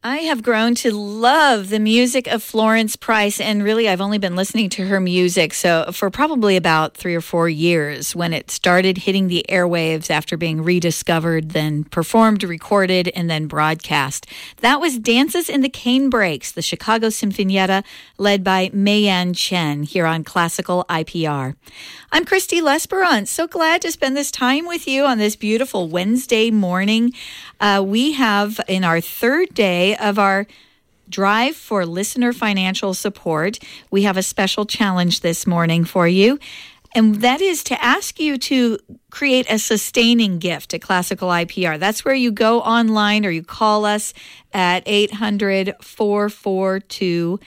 I have grown to love the music of Florence Price, and really I've only been listening to her music for probably about 3 or 4 years when it started hitting the airwaves after being rediscovered, then performed, recorded, and then broadcast. That was Dances in the Canebrakes, the Chicago Sinfonietta, led by Mayan Chen here on Classical IPR. I'm Christy Lesperance. So glad to spend this time with you on this beautiful Wednesday morning. We have in our third day of our Drive for Listener Financial Support, we have a special challenge this morning for you. And that is to ask you to create a sustaining gift to Classical IPR. That's where you go online or you call us at 800-442-9422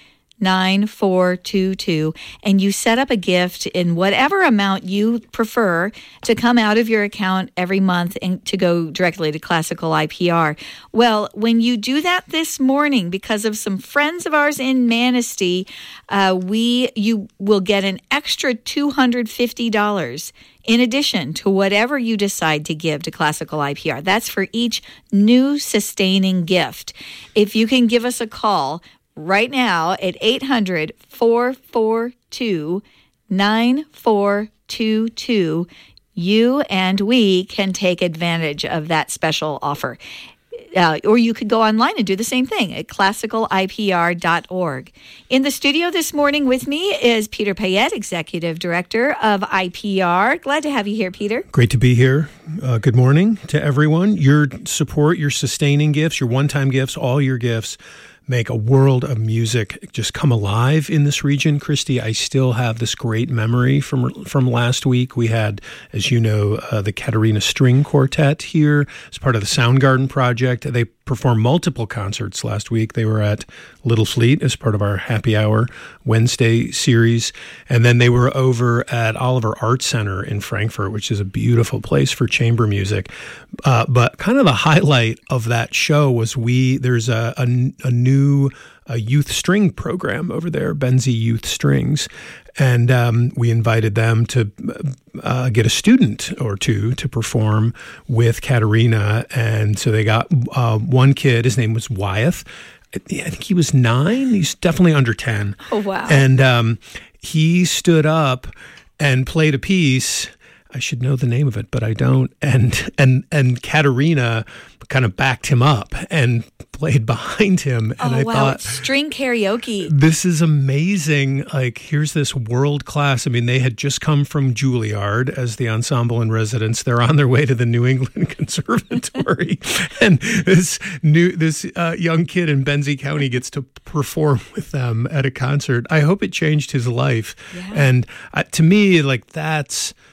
and you set up a gift in whatever amount you prefer to come out of your account every month and to go directly to Classical IPR. Well, when you do that this morning, because of some friends of ours in Manistee, you will get an extra $250 in addition to whatever you decide to give to Classical IPR. That's for each new sustaining gift. If you can give us a call right now at 800-442-9422, you and we can take advantage of that special offer. Or you could go online and do the same thing at classicalipr.org. In the studio this morning with me is Peter Payette, Executive Director of IPR. Glad to have you here, Peter. Great to be here. Good morning to everyone. Your support, your sustaining gifts, your one-time gifts, all your gifts make a world of music just come alive in this region. Christy, I still have this great memory from last week. We had, as you know, the Katerina String Quartet here as part of the Soundgarden project. They performed multiple concerts last week. They were at Little Fleet as part of our Happy Hour Wednesday series. And then they were over at Oliver Art Center in Frankfurt, which is a beautiful place for chamber music. But kind of the highlight of that show was there's a new youth string program over there, Benzie Youth Strings. And we invited them to get a student or two to perform with Katerina. And so they got one kid, his name was Wyeth. I think he was 9. He's definitely under 10. Oh, wow. And he stood up and played a piece. I should know the name of it, but I don't. And Katerina kind of backed him up and played behind him. And I thought, it's string karaoke. This is amazing. Like, here's this world class. I mean, they had just come from Juilliard as the ensemble in residence. They're on their way to the New England Conservatory. And this young kid in Benzie County gets to perform with them at a concert. I hope it changed his life. Yeah. And to me, like, that's